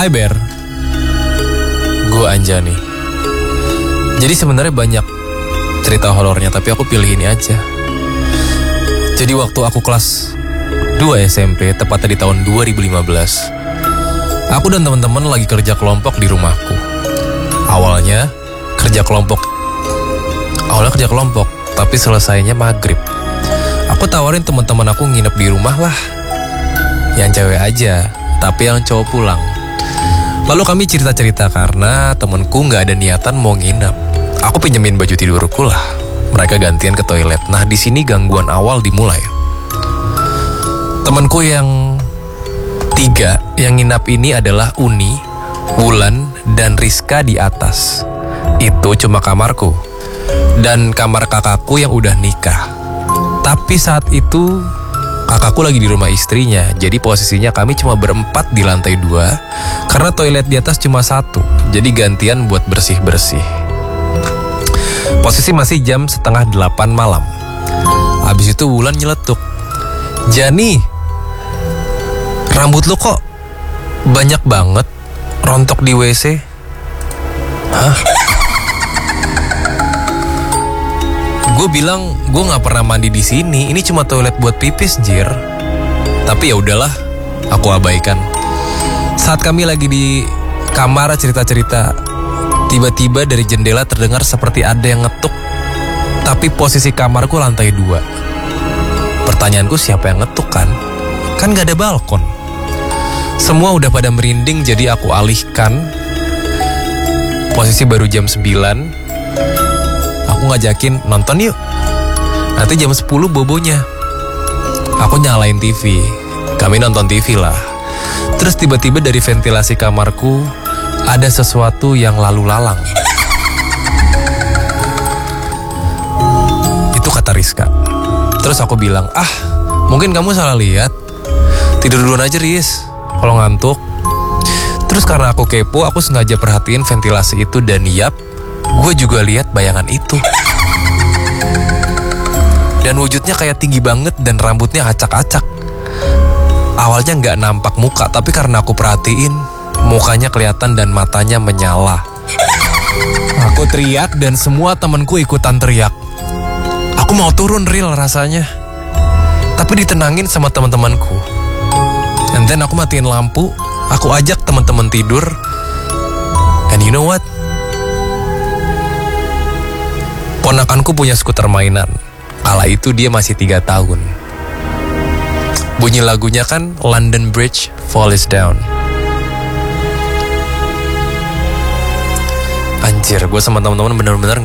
Hai Ber, gue Anjani. Jadi sebenarnya banyak cerita horornya, tapi aku pilih ini aja. Jadi waktu aku kelas 2 SMP, tepatnya di tahun 2015, aku dan teman-teman lagi kerja kelompok di rumahku. Awalnya kerja kelompok, tapi selesainya maghrib. Aku tawarin teman-teman aku nginep di rumah lah, yang cewek aja, tapi yang cowok pulang. Lalu kami cerita-cerita karena temenku gak ada niatan mau nginep. Aku pinjemin baju tidurku lah. Mereka gantian ke toilet. Nah, di sini gangguan awal dimulai. Temenku yang 3 yang nginap ini adalah Uni, Wulan, dan Rizka di atas. Itu cuma kamarku dan kamar kakakku yang udah nikah. Tapi saat itu kakakku lagi di rumah istrinya, jadi posisinya kami cuma berempat di lantai 2 karena toilet di atas cuma 1, jadi gantian buat bersih-bersih. Posisi masih jam 7:30 malam. Habis itu Wulan nyeletuk, "Jani, rambut lu kok banyak banget rontok di WC?" Hah? Gue bilang gue nggak pernah mandi di sini. Ini cuma toilet buat pipis, Jir. Tapi ya udahlah, aku abaikan. Saat kami lagi di kamar cerita-cerita, tiba-tiba dari jendela terdengar seperti ada yang ngetuk. Tapi posisi kamarku lantai 2. Pertanyaanku, siapa yang ngetuk kan? Kan gak ada balkon. Semua udah pada merinding, jadi aku alihkan. Posisi baru jam 9. Aku ngajakin nonton yuk. Nanti jam 10 bobonya. Aku nyalain TV. Kami nonton TV lah. Terus tiba-tiba dari ventilasi kamarku ada sesuatu yang lalu lalang. Itu kata Rizka. Terus aku bilang, mungkin kamu salah lihat. Tidur duluan aja, Riz, kalau ngantuk. Terus karena aku kepo, aku sengaja perhatiin ventilasi itu dan yap, gue juga lihat bayangan itu. Dan wujudnya kayak tinggi banget dan rambutnya acak-acak. Awalnya nggak nampak muka, tapi karena aku perhatiin, mukanya kelihatan dan matanya menyala. Aku teriak dan semua temanku ikutan teriak. Aku mau turun real rasanya, tapi ditenangin sama teman-temanku. And then aku matiin lampu, aku ajak teman-teman tidur. And you know what? Ponakanku punya skuter mainan. Kala itu dia masih 3 tahun. Bunyi lagunya kan London Bridge Falls Down. Anjir, gue sama teman-teman bener-bener